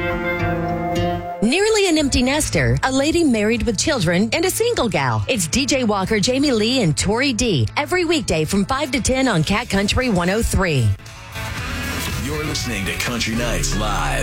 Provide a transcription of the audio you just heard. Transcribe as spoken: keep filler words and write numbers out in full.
Nearly an empty nester, a lady married with children, and a single gal. It's D J Walker, Jamie Lee, and Tori D. Every weekday from five to ten on Cat Country one oh three. You're listening to Country Nights Live.